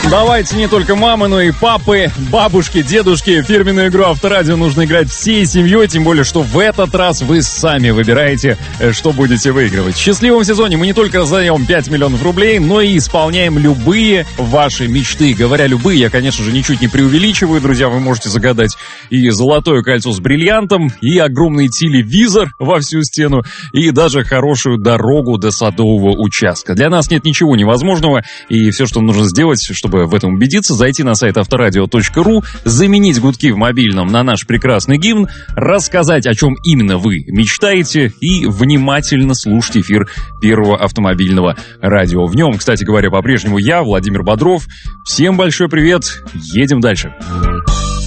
Давайте не только мамы, но и папы, бабушки, дедушки. Фирменную игру Авторадио нужно играть всей семьей, тем более, что в этот раз вы сами выбираете, что будете выигрывать. В счастливом сезоне мы не только раздаем 5 миллионов рублей, но и исполняем любые ваши мечты. Говоря любые, я, конечно же, ничуть не преувеличиваю, друзья. Вы можете загадать и золотое кольцо с бриллиантом, и огромный телевизор во всю стену, и даже хорошую дорогу до садового участка. Для нас нет ничего невозможного, и все, что нужно сделать, чтобы в этом убедиться, зайти на сайт авторадио.ру, заменить гудки в мобильном на наш прекрасный гимн, рассказать, о чем именно вы мечтаете, и внимательно слушать эфир первого автомобильного радио. В нем, кстати говоря, по-прежнему я, Владимир Бодров. Всем большой привет, едем дальше.